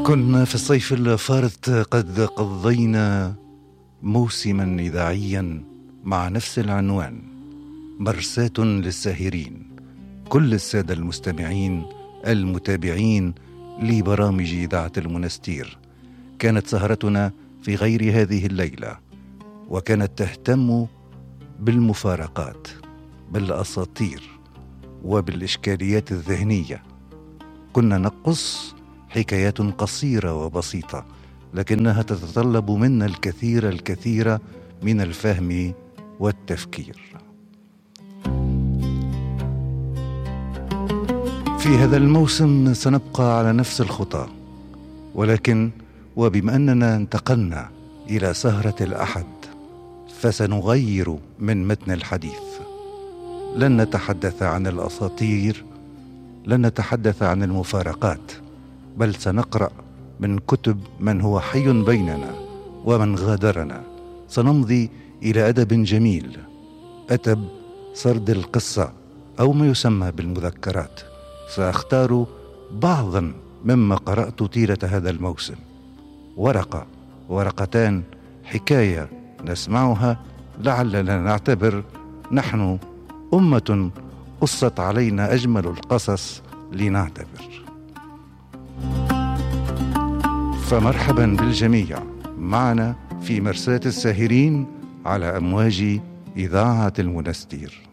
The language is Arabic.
كنا في الصيف الفارط قد قضينا موسما إذاعيا مع نفس العنوان، مرساة للساهرين. كل السادة المستمعين المتابعين لبرامج إذاعة المنستير، كانت سهرتنا في غير هذه الليلة، وكانت تهتم بالمفارقات، بالأساطير، وبالإشكاليات الذهنية. كنا نقص حكايات قصيرة وبسيطة، لكنها تتطلب منا الكثير من الفهم والتفكير. في هذا الموسم سنبقى على نفس الخطى، ولكن وبما أننا انتقلنا إلى سهرة الأحد فسنغير من متن الحديث. لن نتحدث عن الأساطير، لن نتحدث عن المفارقات، بل سنقرأ من كتب من هو حي بيننا ومن غادرنا. سنمضي إلى أدب جميل، أدب سرد القصة أو ما يسمى بالمذكرات. سأختار بعضا مما قرأت طيلة هذا الموسم، ورقة ورقتان، حكاية نسمعها لعلنا نعتبر نحن أمة قصت علينا أجمل القصص لنعتبر. فمرحبا بالجميع معنا في مرساة الساهرين على أمواج إذاعة المنستير.